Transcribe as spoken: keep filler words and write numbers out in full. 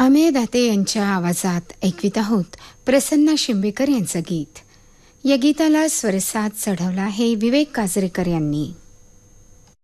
अमेय दाते यांच्या आवाजात ऐकवित आहोत प्रसन्ना शिंबेकर यांचं गीत. या गीताला स्वरसाथ चढवला आहे विवेक काजरेकर यांनी.